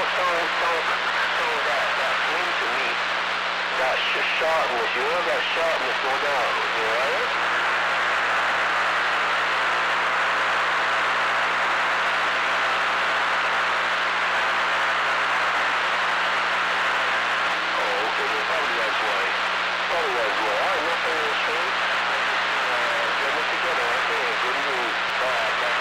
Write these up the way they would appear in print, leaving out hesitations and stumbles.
that swing to me, that sharpness, you know that sharpness go down, you know, right? Oh, okay, then probably that's why. Probably that's why. Alright, nothing else, man. Getting it together, okay, good news. Bye, bye.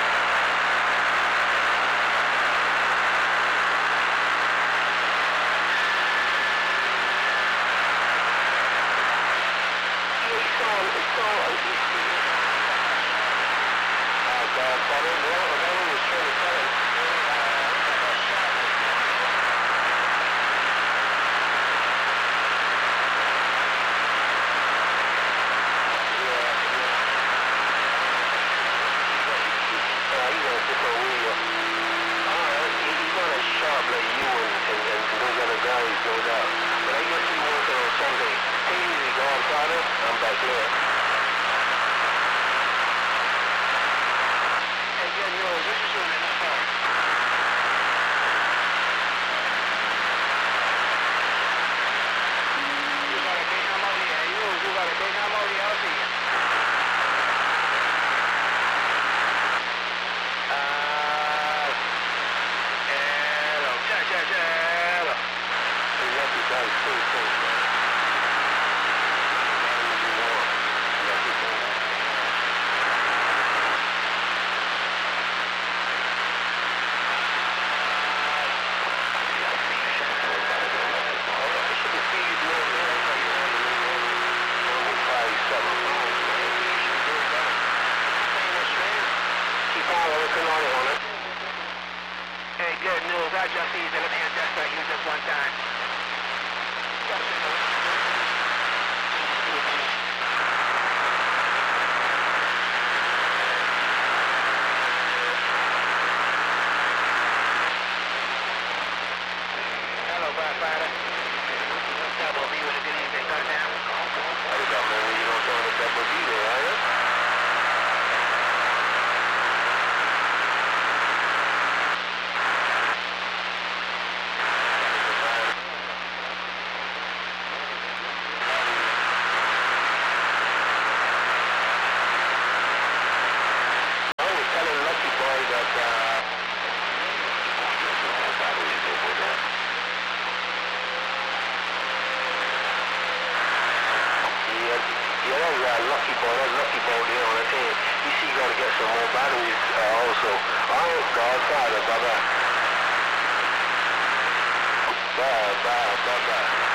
I'm back here. Hey, yeah, yo, what you doing in that car? You gotta take him out here. You gotta take him out here. I'll see you. Hello. Hello. Hey, that's the guy's cool. Hey, good news. I just used it. Let me adjust that you just one time. Hello, firefighter. Double B with a good evening. Cut it down. Hey, man, you don't throw the double B there, are you? Lucky boy there on the team. You see, you gotta get some more batteries also. Alright, Godfather, bye-bye. Bye.